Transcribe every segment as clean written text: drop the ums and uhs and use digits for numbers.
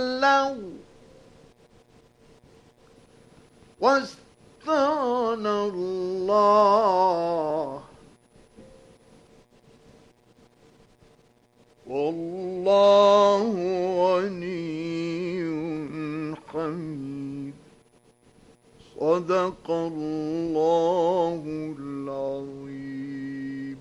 تولوا واستغنى الله والله غني حميد. صدق الله العظيم.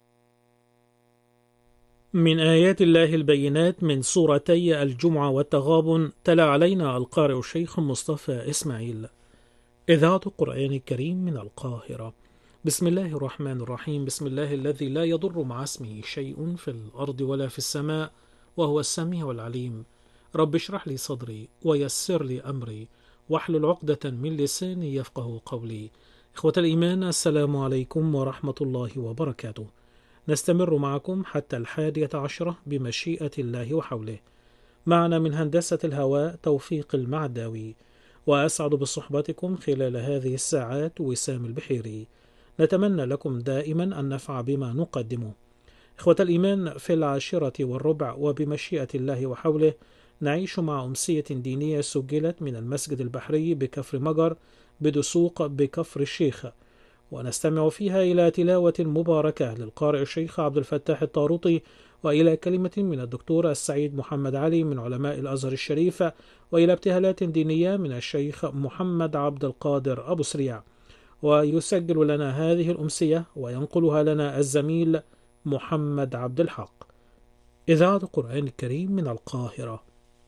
من آيات الله البينات من سورتي الجمعة والتغابن. تلا علينا القارئ الشيخ مصطفى إسماعيل. إذاعة القرآن الكريم من القاهرة. بسم الله الرحمن الرحيم. بسم الله الذي لا يضر مع اسمه شيء في الأرض ولا في السماء وهو السميع العليم. رب اشرح لي صدري ويسر لي أمري واحلل عقدة من لساني يفقه قولي. إخوة الإيمان، السلام عليكم ورحمة الله وبركاته. نستمر معكم حتى 11 بمشيئة الله وحوله. معنا من هندسة الهواء توفيق المعداوي، وأسعد بصحبتكم خلال هذه الساعات وسام البحيري. نتمنى لكم دائما أن نفع بما نقدمه. إخوة الإيمان، في 10:15 وبمشيئة الله وحوله نعيش مع أمسية دينية سجلت من المسجد البحري بكفر مجر بدسوق بكفر الشيخ، ونستمع فيها إلى تلاوة مباركة للقارئ الشيخ عبد الفتاح الطاروطي، وإلى كلمة من الدكتور السعيد محمد علي من علماء الأزهر الشريف، وإلى ابتهالات دينية من الشيخ محمد عبد القادر أبو سريع. ويسجل لنا هذه الأمسية وينقلها لنا الزميل محمد عبد الحق. إذاعة القرآن الكريم من القاهرة.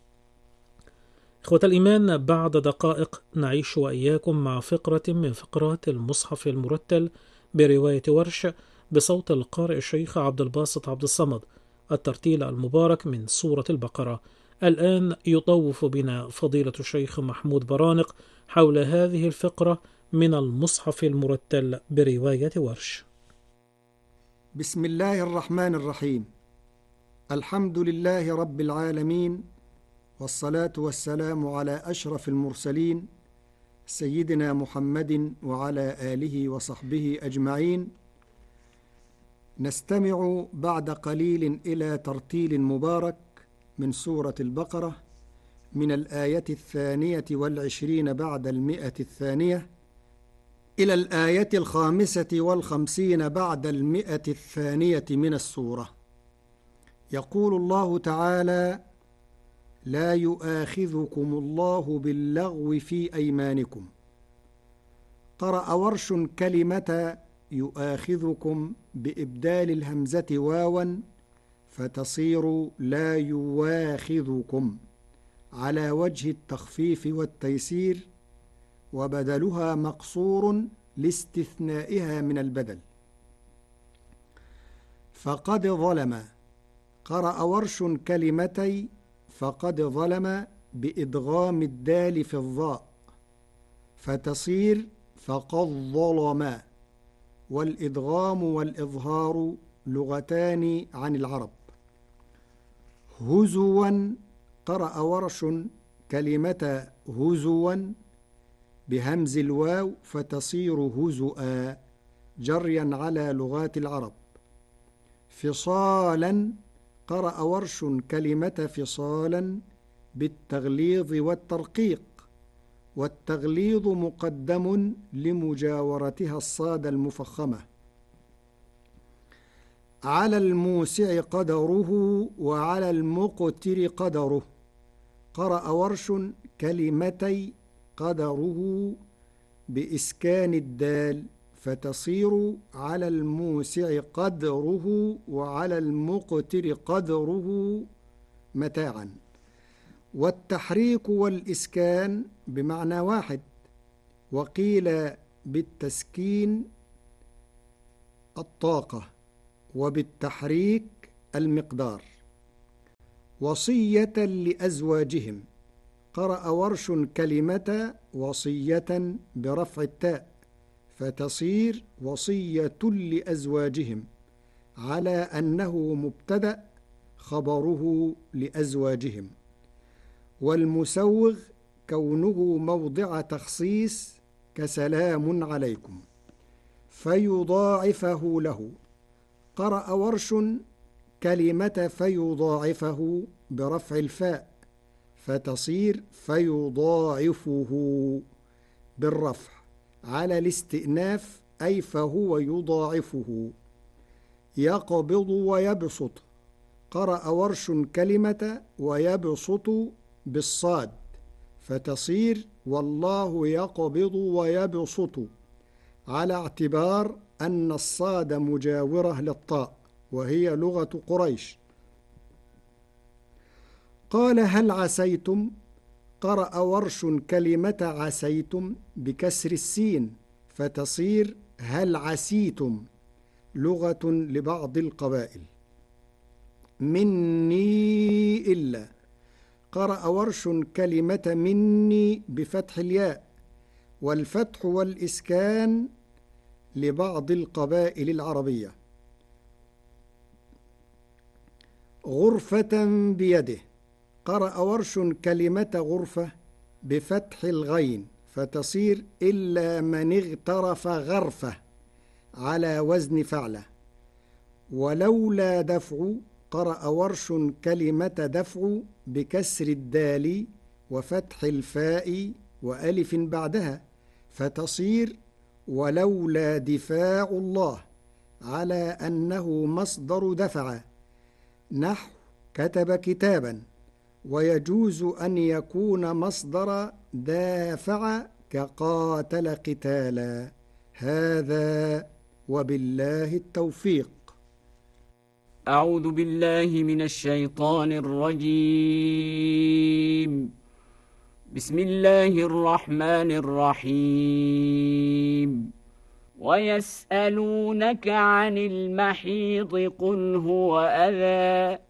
إخوة الإيمان، بعد دقائق نعيش وإياكم مع فقرة من فقرات المصحف المرتل برواية ورش بصوت القارئ الشيخ عبد الباسط عبد الصمد، الترتيل المبارك من سورة البقرة. الآن يطوف بنا فضيلة الشيخ محمود برانق حول هذه الفقرة من المصحف المرتل برواية ورش. بسم الله الرحمن الرحيم. الحمد لله رب العالمين، والصلاة والسلام على أشرف المرسلين سيدنا محمد وعلى آله وصحبه أجمعين. نستمع بعد قليل إلى ترتيل مبارك من سورة البقرة من الآية 22 بعد 100 إلى الآية 55 بعد 100 من السورة. يقول الله تعالى: لا يؤاخذكم الله باللغو في أيمانكم. قرأ ورش كلمة يؤاخذكم بإبدال الهمزة واوا فتصير لا يواخذكم على وجه التخفيف والتيسير، وبدلها مقصور لاستثنائها من البدل. فقد ظلم. قرأ ورش كلمتي فقد ظلم بإدغام الدال في الظاء فتصير فقد ظلم، والإدغام والإظهار لغتان عن العرب. هزوا. قرأ ورش كلمة هزوا بهمز الواو فتصير هزؤا جريا على لغات العرب. فصالا. قرأ ورش كلمة فصالا بالتغليظ والترقيق، والتغليظ مقدم لمجاورتها الصاد المفخمة. على الموسع قدره وعلى المقتر قدره. قرأ ورش كلمتي قدره بإسكان الدال فتصير على الموسع قدره وعلى المقتر قدره متاعا. والتحريك والإسكان بمعنى واحد، وقيل بالتسكين الطاقة وبالتحريك المقدار. وصية لأزواجهم. قرأ ورش كلمة وصية برفع التاء فتصير وصية لأزواجهم على أنه مبتدأ خبره لأزواجهم. والمسوغ كونه موضع تخصيص كسلام عليكم فيضاعفه له. قرأ ورش كلمة فيضاعفه برفع الفاء فتصير فيضاعفه بالرفع على الاستئناف، أي فهو يضاعفه. يقبض ويبسط. قرأ ورش كلمة ويبسط بالصاد فتصير والله يقبض ويبسط، على اعتبار أن الصاد مجاورة للطاء وهي لغة قريش. قال هل عسيتم. قرأ ورش كلمة عسيتم بكسر السين فتصير هل عسيتم، لغة لبعض القبائل. مني إلا. قرأ ورش كلمة مني بفتح الياء، والفتح والإسكان لبعض القبائل العربية. غرفة بيده. قرأ ورش كلمة غرفة بفتح الغين فتصير إلا من اغترف غرفة على وزن فعله. ولولا دفع. قرأ ورش كلمة دفع بكسر الدال وفتح الفاء وألف بعدها فتصير ولولا دفاع الله، على أنه مصدر دفع، نحو كتب كتابا، ويجوز أن يكون مصدر دافع كقاتل قتالا. هذا وبالله التوفيق. أعوذ بالله من الشيطان الرجيم. بسم الله الرحمن الرحيم. ويسألونك عن المحيض قل هو أذى